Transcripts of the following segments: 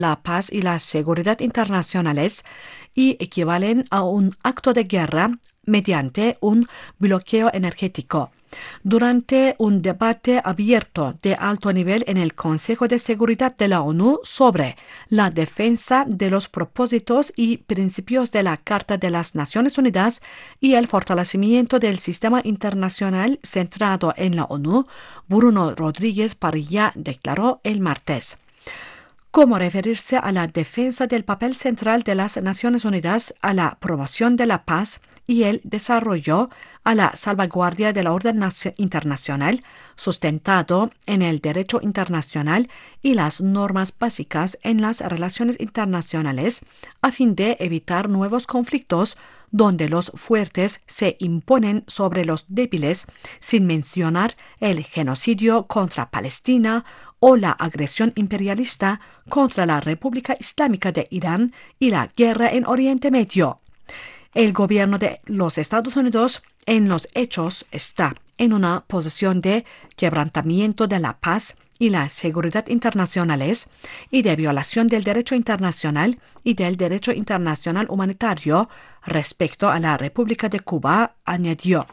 la paz y la seguridad internacionales y equivalen a un acto de guerra mediante un bloqueo energético. Durante un debate abierto de alto nivel en el Consejo de Seguridad de la ONU sobre la defensa de los propósitos y principios de la Carta de las Naciones Unidas y el fortalecimiento del sistema internacional centrado en la ONU, Bruno Rodríguez Parilla declaró el martes: ¿cómo referirse a la defensa del papel central de las Naciones Unidas, a la promoción de la paz y el desarrollo, a la salvaguardia del orden internacional sustentado en el derecho internacional y las normas básicas en las relaciones internacionales, a fin de evitar nuevos conflictos donde los fuertes se imponen sobre los débiles, sin mencionar el genocidio contra Palestina o la agresión imperialista contra la República Islámica de Irán y la guerra en Oriente Medio? El gobierno de los Estados Unidos, en los hechos, está en una posición de quebrantamiento de la paz y la seguridad internacionales y de violación del derecho internacional y del derecho internacional humanitario respecto a la República de Cuba, añadió.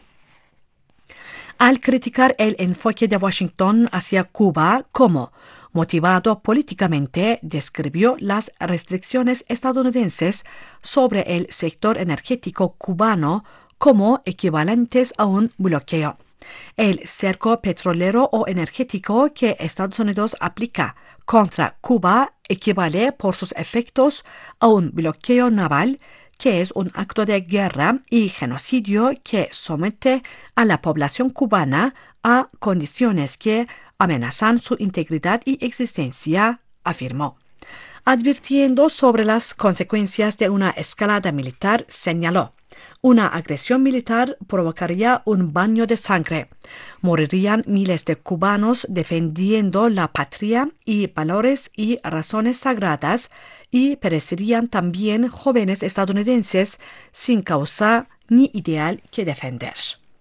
Al criticar el enfoque de Washington hacia Cuba como motivado políticamente, describió las restricciones estadounidenses sobre el sector energético cubano como equivalentes a un bloqueo. El cerco petrolero o energético que Estados Unidos aplica contra Cuba equivale por sus efectos a un bloqueo naval, que es un acto de guerra y genocidio que somete a la población cubana a condiciones que amenazan su integridad y existencia, afirmó. Advirtiendo sobre las consecuencias de una escalada militar, señaló: una agresión militar provocaría un baño de sangre. Morirían miles de cubanos defendiendo la patria y valores y razones sagradas, y perecerían también jóvenes estadounidenses sin causa ni ideal que defender.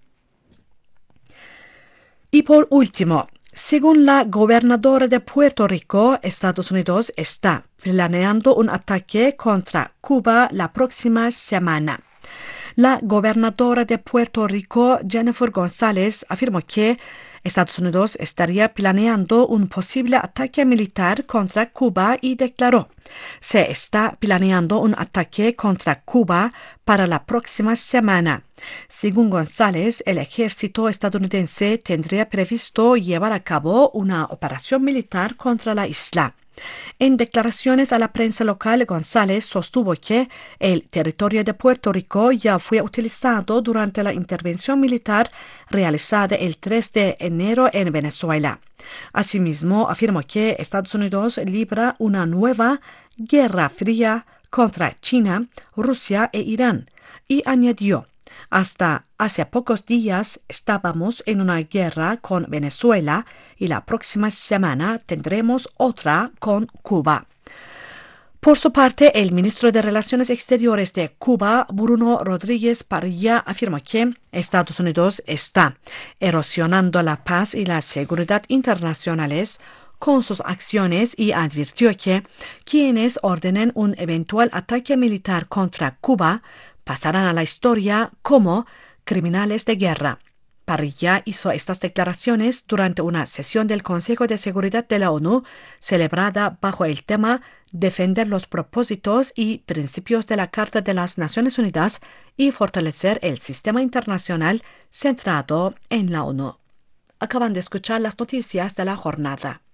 Y por último, según la gobernadora de Puerto Rico, Estados Unidos está planeando un ataque contra Cuba la próxima semana. La gobernadora de Puerto Rico, Jennifer González, afirmó que Estados Unidos estaría planeando un posible ataque militar contra Cuba y declaró: se está planeando un ataque contra Cuba para la próxima semana. Según González, el ejército estadounidense tendría previsto llevar a cabo una operación militar contra la isla. En declaraciones a la prensa local, González sostuvo que el territorio de Puerto Rico ya fue utilizado durante la intervención militar realizada el 3 de enero en Venezuela. Asimismo, afirmó que Estados Unidos libra una nueva guerra fría contra China, Rusia e Irán, y añadió: hasta hace pocos días estábamos en una guerra con Venezuela y la próxima semana tendremos otra con Cuba. Por su parte, el ministro de Relaciones Exteriores de Cuba, Bruno Rodríguez Parilla, afirmó que Estados Unidos está erosionando la paz y la seguridad internacionales con sus acciones y advirtió que quienes ordenen un eventual ataque militar contra Cuba pasarán a la historia como criminales de guerra. Parilla hizo estas declaraciones durante una sesión del Consejo de Seguridad de la ONU celebrada bajo el tema Defender los propósitos y principios de la Carta de las Naciones Unidas y fortalecer el sistema internacional centrado en la ONU. Acaban de escuchar las noticias de la jornada.